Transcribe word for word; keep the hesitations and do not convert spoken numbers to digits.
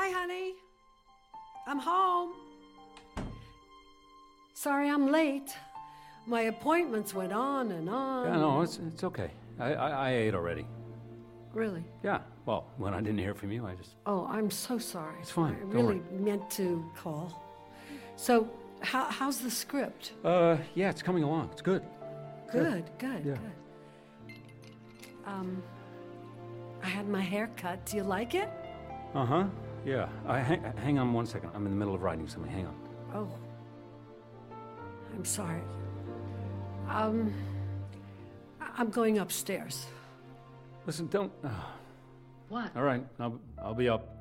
Hi, honey. I'm home. Sorry I'm late. My appointments went on and on. Yeah, no, it's it's okay. I, I, I ate already. Really? Yeah, well, when I didn't hear from you, I just... Oh, I'm so sorry. It's fine. I Don't really worry. meant to call. So, how, how's the script? Uh, yeah, it's coming along. It's good. Good, good, Yeah. good. Um, I had my hair cut. Do you like it? Uh-huh, yeah. I, hang, hang on one second. I'm in the middle of writing something. Hang on. Oh. I'm sorry. Um, I- I'm going upstairs. Listen, don't... Uh, What? all right, I'll, I'll be up.